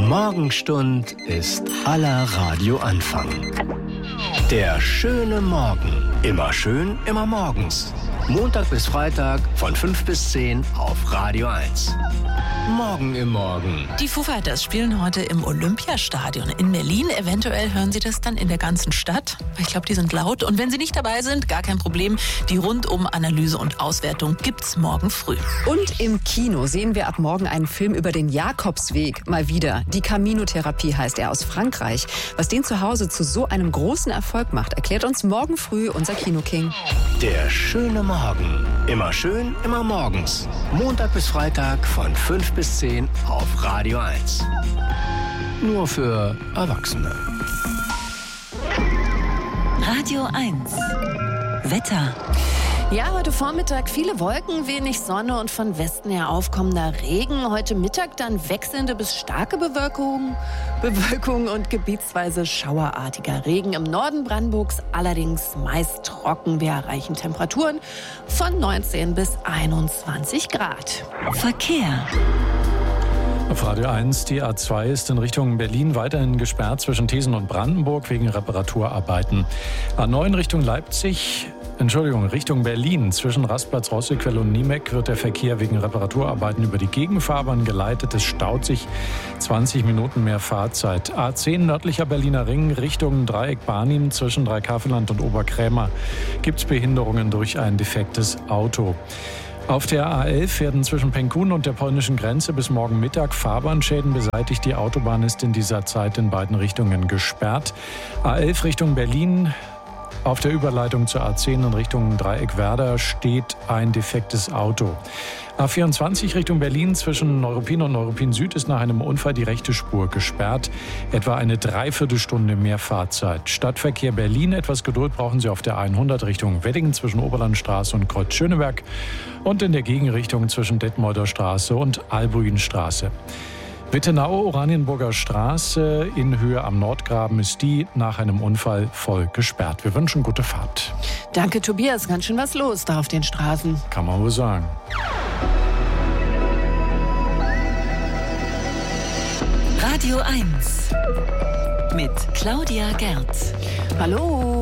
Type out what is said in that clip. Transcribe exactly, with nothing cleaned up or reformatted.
Morgenstund ist aller Radioanfang. Der schöne Morgen. Immer schön, immer morgens. Montag bis Freitag von fünf bis zehn auf Radio eins. Morgen im Morgen. Die Foo Fighters spielen heute im Olympiastadion in Berlin. Eventuell hören Sie das dann in der ganzen Stadt. Ich glaube, die sind laut. Und wenn Sie nicht dabei sind, gar kein Problem. Die Rundum-Analyse und Auswertung gibt's morgen früh. Und im Kino sehen wir ab morgen einen Film über den Jakobsweg. Mal wieder. Die Camino-Therapie heißt er, aus Frankreich. Was den zu Hause zu so einem großen Erfolg macht, erklärt uns morgen früh unser Kinoking. Der schöne Morgen. Immer schön, immer morgens. Montag bis Freitag von fünf bis zehn auf Radio eins. Nur für Erwachsene. Radio eins. Wetter. Ja, heute Vormittag viele Wolken, wenig Sonne und von Westen her aufkommender Regen. Heute Mittag dann wechselnde bis starke Bewölkung, Bewölkung und gebietsweise schauerartiger Regen. Im Norden Brandenburgs allerdings meist trocken. Wir erreichen Temperaturen von neunzehn bis einundzwanzig Grad. Verkehr. Auf Radio eins, die A zwei ist in Richtung Berlin weiterhin gesperrt zwischen Thesen und Brandenburg wegen Reparaturarbeiten. A neun Richtung Leipzig, Entschuldigung, Richtung Berlin zwischen Rastplatz, Rossequelle und Niemeck wird der Verkehr wegen Reparaturarbeiten über die Gegenfahrbahn geleitet. Es staut sich zwanzig Minuten mehr Fahrzeit. A zehn nördlicher Berliner Ring Richtung Dreieck Barnim zwischen Dreikaveland und Oberkrämer gibt es Behinderungen durch ein defektes Auto. Auf der A elf werden zwischen Penkun und der polnischen Grenze bis morgen Mittag Fahrbahnschäden beseitigt. Die Autobahn ist in dieser Zeit in beiden Richtungen gesperrt. A elf Richtung Berlin. Auf der Überleitung zur A zehn in Richtung Dreieck-Werder steht ein defektes Auto. A vierundzwanzig Richtung Berlin zwischen Neuruppin und Neuruppin Süd ist nach einem Unfall die rechte Spur gesperrt. Etwa eine Dreiviertelstunde mehr Fahrzeit. Stadtverkehr Berlin, etwas Geduld brauchen Sie auf der hundert Richtung Weddingen zwischen Oberlandstraße und Kreuz Schöneberg und in der Gegenrichtung zwischen Detmolder Straße und Albuinstraße. Wittenau, Oranienburger Straße in Höhe am Nordgraben ist die nach einem Unfall voll gesperrt. Wir wünschen gute Fahrt. Danke, Tobias. Ganz schön was los da auf den Straßen. Kann man wohl sagen. Radio eins mit Claudia Gerz. Hallo.